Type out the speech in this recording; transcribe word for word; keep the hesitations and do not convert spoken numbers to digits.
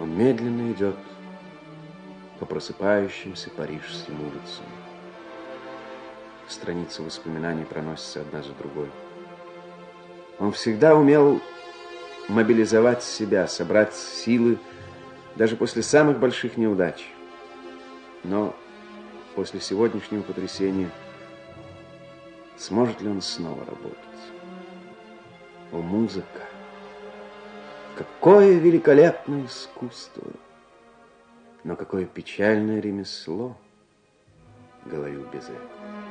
Он медленно идет по просыпающимся парижским улицам. Страницы воспоминаний проносятся одна за другой. Он всегда умел мобилизовать себя, собрать силы даже после самых больших неудач. Но после сегодняшнего потрясения сможет ли он снова работать? О, музыка! Какое великолепное искусство! Но какое печальное ремесло, говорил Бизе.